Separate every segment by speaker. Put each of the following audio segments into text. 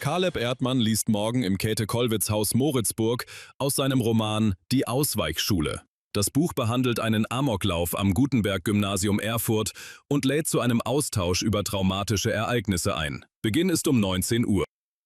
Speaker 1: Caleb Erdmann liest morgen im Käthe-Kollwitz-Haus Moritzburg aus seinem Roman »Die Ausweichschule«. Das Buch behandelt einen Amoklauf am Gutenberg-Gymnasium Erfurt und lädt zu einem Austausch über traumatische Ereignisse ein. Beginn ist um 19 Uhr.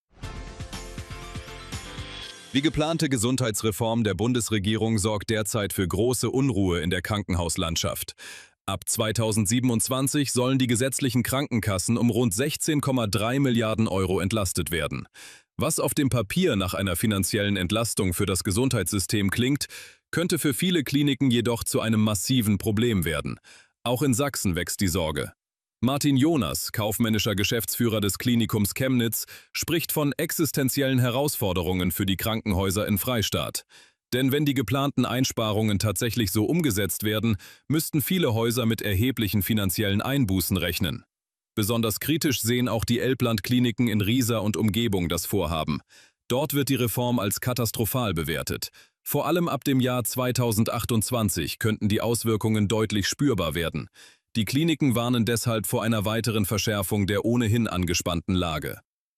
Speaker 1: Die geplante Gesundheitsreform der Bundesregierung sorgt derzeit für große Unruhe in der Krankenhauslandschaft. Ab 2027 sollen die gesetzlichen Krankenkassen um rund 16,3 Milliarden Euro entlastet werden. Was auf dem Papier nach einer finanziellen Entlastung für das Gesundheitssystem klingt, könnte für viele Kliniken jedoch zu einem massiven Problem werden. Auch in Sachsen wächst die Sorge. Martin Jonas, kaufmännischer Geschäftsführer des Klinikums Chemnitz, spricht von existenziellen Herausforderungen für die Krankenhäuser in Freistaat. Denn wenn die geplanten Einsparungen tatsächlich so umgesetzt werden, müssten viele Häuser mit erheblichen finanziellen Einbußen rechnen. Besonders kritisch sehen auch die Elbland-Kliniken in Riesa und Umgebung das Vorhaben. Dort wird die Reform als katastrophal bewertet. Vor allem ab dem Jahr 2028 könnten die Auswirkungen deutlich spürbar werden. Die Kliniken warnen deshalb vor einer weiteren Verschärfung der ohnehin angespannten Lage.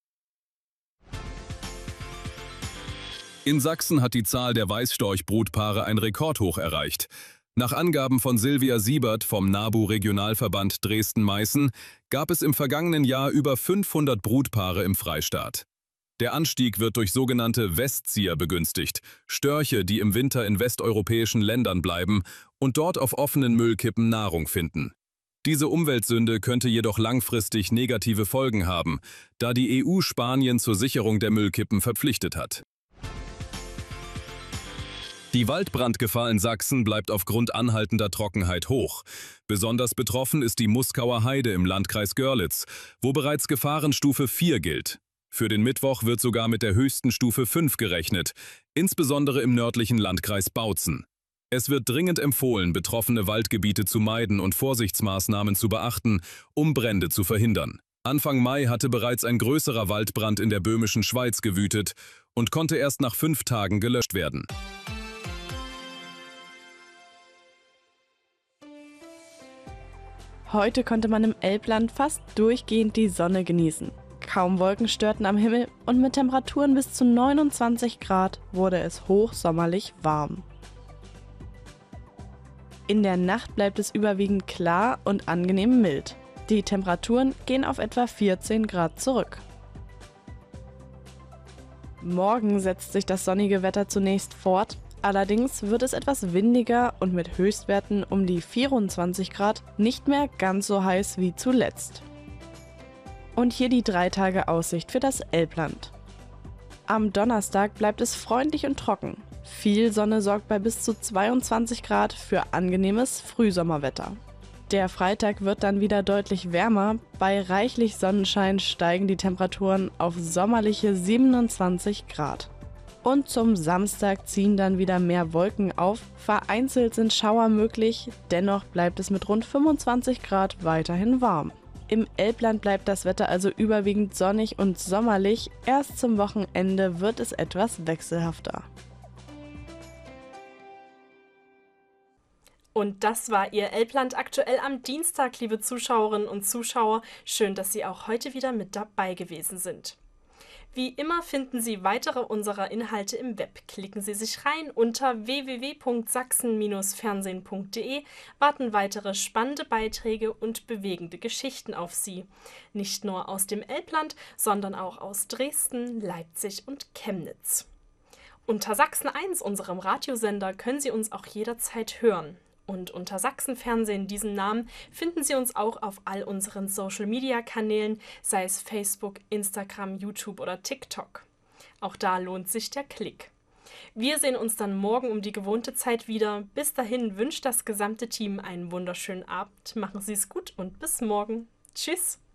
Speaker 1: In Sachsen hat die Zahl der Weißstorchbrutpaare ein Rekordhoch erreicht. Nach Angaben von Silvia Siebert vom NABU-Regionalverband Dresden-Meißen gab es im vergangenen Jahr über 500 Brutpaare im Freistaat. Der Anstieg wird durch sogenannte Westzieher begünstigt, Störche, die im Winter in westeuropäischen Ländern bleiben und dort auf offenen Müllkippen Nahrung finden. Diese Umweltsünde könnte jedoch langfristig negative Folgen haben, da die EU Spanien zur Sicherung der Müllkippen verpflichtet hat. Die Waldbrandgefahr in Sachsen bleibt aufgrund anhaltender Trockenheit hoch. Besonders betroffen ist die Muskauer Heide im Landkreis Görlitz, wo bereits Gefahrenstufe 4 gilt. Für den Mittwoch wird sogar mit der höchsten Stufe 5 gerechnet, insbesondere im nördlichen Landkreis Bautzen. Es wird dringend empfohlen, betroffene Waldgebiete zu meiden und Vorsichtsmaßnahmen zu beachten, um Brände zu verhindern. Anfang Mai hatte bereits ein größerer Waldbrand in der Böhmischen Schweiz gewütet und konnte erst nach 5 Tagen gelöscht werden.
Speaker 2: Heute konnte man im Elbland fast durchgehend die Sonne genießen. Kaum Wolken störten am Himmel und mit Temperaturen bis zu 29 Grad wurde es hochsommerlich warm. In der Nacht bleibt es überwiegend klar und angenehm mild. Die Temperaturen gehen auf etwa 14 Grad zurück. Morgen setzt sich das sonnige Wetter zunächst fort. Allerdings wird es etwas windiger und mit Höchstwerten um die 24 Grad nicht mehr ganz so heiß wie zuletzt. Und hier die 3 Tage Aussicht für das Elbland. Am Donnerstag bleibt es freundlich und trocken. Viel Sonne sorgt bei bis zu 22 Grad für angenehmes Frühsommerwetter. Der Freitag wird dann wieder deutlich wärmer. Bei reichlich Sonnenschein steigen die Temperaturen auf sommerliche 27 Grad. Und zum Samstag ziehen dann wieder mehr Wolken auf. Vereinzelt sind Schauer möglich, dennoch bleibt es mit rund 25 Grad weiterhin warm. Im Elbland bleibt das Wetter also überwiegend sonnig und sommerlich. Erst zum Wochenende wird es etwas wechselhafter.
Speaker 3: Und das war Ihr Elbland aktuell am Dienstag, liebe Zuschauerinnen und Zuschauer. Schön, dass Sie auch heute wieder mit dabei gewesen sind. Wie immer finden Sie weitere unserer Inhalte im Web. Klicken Sie sich rein unter www.sachsen-fernsehen.de, warten weitere spannende Beiträge und bewegende Geschichten auf Sie. Nicht nur aus dem Elbland, sondern auch aus Dresden, Leipzig und Chemnitz. Unter Sachsen 1, unserem Radiosender, können Sie uns auch jederzeit hören. Und unter Sachsen-Fernsehen, diesem Namen, finden Sie uns auch auf all unseren Social-Media-Kanälen, sei es Facebook, Instagram, YouTube oder TikTok. Auch da lohnt sich der Klick. Wir sehen uns dann morgen um die gewohnte Zeit wieder. Bis dahin wünscht das gesamte Team einen wunderschönen Abend. Machen Sie es gut und bis morgen. Tschüss!